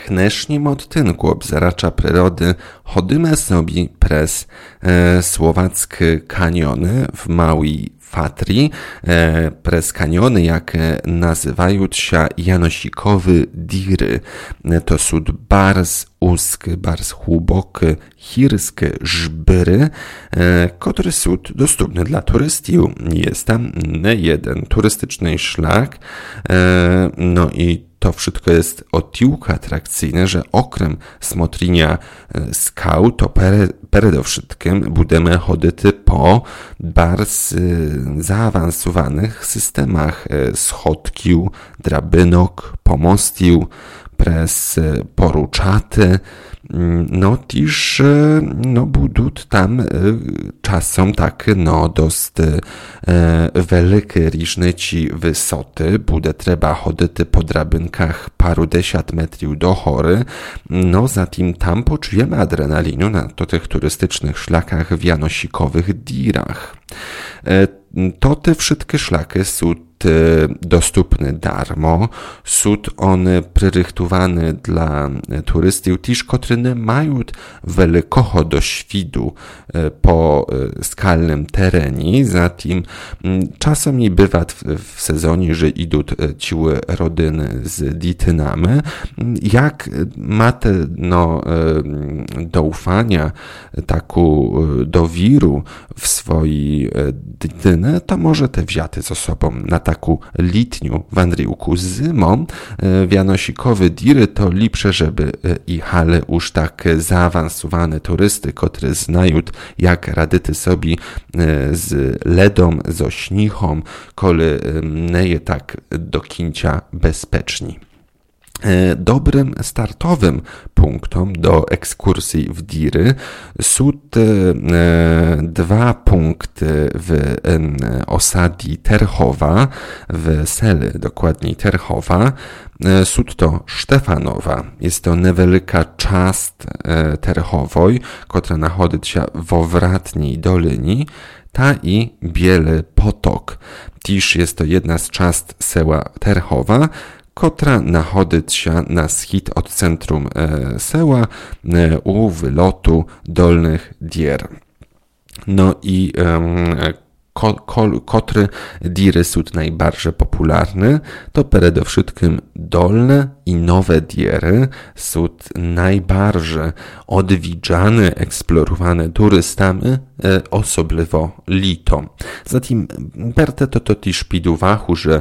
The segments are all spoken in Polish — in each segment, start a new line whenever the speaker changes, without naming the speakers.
dnešním odtynku obzeracza przyrody chodzimy sobie przez słowackie kaniony w Małej Fatrii, przez kaniony, jakie nazywają się Janosikowe diry. To są bardzo úzkie, bardzo głębokie, górskie żbyry, które są dostępne dla turystów. Jest tam nie jeden turystyczny szlak, no i to wszystko jest o tyle atrakcyjne, że okrem smotrinia skał, to przede wszystkim będziemy chodzić po bardzo zaawansowanych systemach schodków, drabinok, pomostów, przez poruczaty, no też będą tam czasem takie dość wielkie różnice wysoty, będzie trzeba chodzić po drabinkach parudziesiąt metrów do góry, no zatem tam poczujemy adrenalinę na tych turystycznych szlakach w Janosikowych dirach. To te wszystkie szlaki są dostępne darmo, są one przyrychtowane dla turystów, też, którzy nie mają wielkiego doświadu po skalnym terenie, zatem czasem nie bywa w sezonie, że idą ciły rodziny z dzieciami. Jak macie do ufania taką dowiru w swojej dziecinie, to możecie wziąć ze sobą na taką litnią wandryłku zimą. W Janosikowe diry to lepsze, żeby jechali już tak zaawansowane turysty, które znają, jak radyty sobie z ledą, z śnichą, kole nie jest tak do kincia bezpieczni. Dobrym startowym punktem do ekskursji w diry są dwa punkty w osadzie Terchowa, w seli dokładniej Terchowa. Są to Sztefanowa. Jest to niewielka część Terchowej, która znajduje się w owratniej dolinie, ta i Biele Potok. Też jest to jedna z części sela Terchowa, która znajduje się na wschód od centrum sela u wylotu Dolnych Dier. No i które diry są najbardziej popularne, to przede wszystkim dolne i nowe diery są najbardziej odwiedzane, eksplorowane turystami, osobliwo lito. Zatem berte to też pod uwagę, że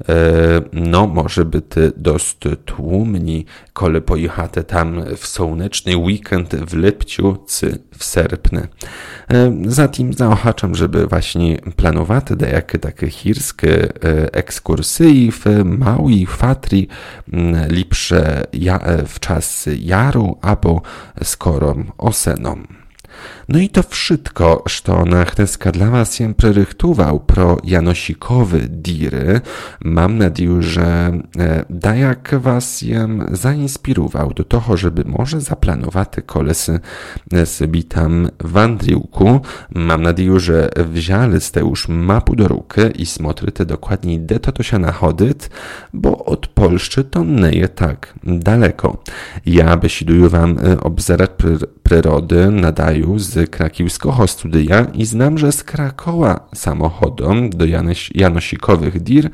może być dość tłumni, kole pojechacie tam w słoneczny weekend w lipciu czy w sierpniu. Zatem zaochaczam, żeby właśnie planować jakie takie górskie ekskursje w Małej Fatrii, lepsze w czas jaru albo skorą oseną. No i to wszystko, co na chneska dla was się przerychtował pro Janosikowe diry. Mam nadzieję, że dajak was jem zainspirował do toho, żeby może zaplanować kolesy sobie tam wandryłku. Mam nadzieję, że wzięli ste już mapu do ruki i smotryte dokładnie, gdzie to się nachodzić, bo od Polszczy to nie jest tak daleko. Ja besiduję wam obzerać przyrody nadaju z krakiwskiego studia i znam, że z Krakowa samochodem do Janosikowych dir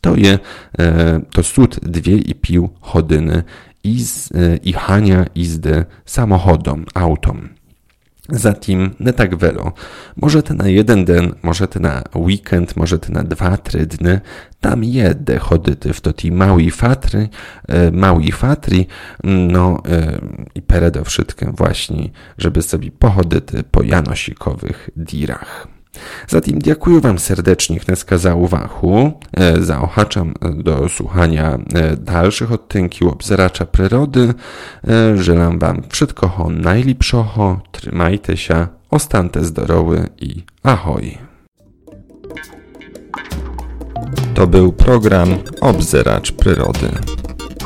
to są 2,5 godziny jechania izdy samochodem, autom. Zatem nie tak wiele. Możecie na jeden dzień, możecie na weekend, możecie na 2-3 dni. Tam jedę chodzić w tej Małej Fatrii, i przede wszystkim właśnie, żeby sobie pochodzić po Janosikowych dirach. Zatem dziękuję wam serdecznie za uwagę. Zaochaczam do słuchania dalszych odtynków obzeracza przyrody. Żelam wam wszystkiego najlepszego. Trzymajcie się, ostańcie zdrowy i ahoj. To był program Obzeracz Przyrody.